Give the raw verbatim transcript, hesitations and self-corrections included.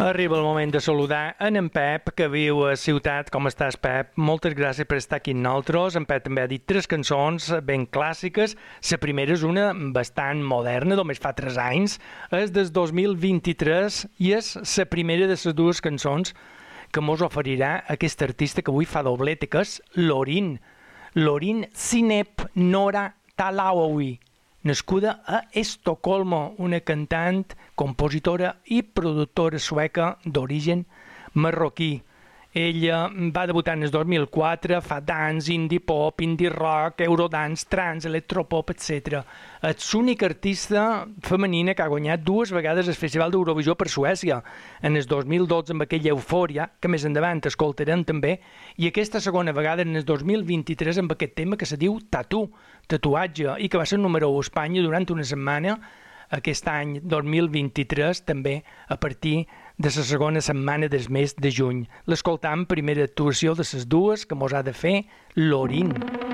Arriba el moment de saludar en en Pep, que viu a Ciutat. Com estàs, Pep? Moltes gràcies per estar aquí amb nosaltres. En Pep també ha dit tres cançons ben clàssiques. La primera és una bastant moderna, només fa tres anys. És del dos mil vint-i-tres i és la primera de les dues cançons que mos oferirà aquest artista que avui fa doblete, que és Lorin. Lorin Sinep Nora Talaoui, nascuda a Estocolmo, una cantant, compositora i productora sueca d'origen marroquí. Ella va debutar en el dos mil quatre, fa dance, indie pop, indie rock, eurodance, trance, electropop, etcètera. És l'única artista femenina que ha guanyat dues vegades el Festival d'Eurovisió per Suècia, en el dos mil dotze amb aquella Eufòria, que més endavant escoltarem també, i aquesta segona vegada en el dos mil vint-i-tres amb aquest tema que se diu Tattoo, tatuatge, i que va ser número u a Espanya durant una setmana, aquest any dos mil vint-i-tres, també a partir de la segona setmana del mes de juny. L'escoltam, primera actuació de les dues que mos ha de fer Lorin.